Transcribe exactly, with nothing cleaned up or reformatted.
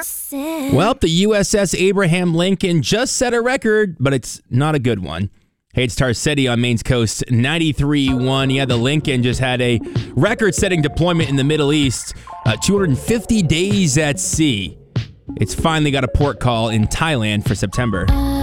Well, the U S S Abraham Lincoln just set a record, but it's not a good one. Hey, it's Tar City on Maine's Coast, ninety-three point one. Yeah, the Lincoln just had a record-setting deployment in the Middle East, uh, two hundred fifty days at sea. It's finally got a port call in Thailand for September.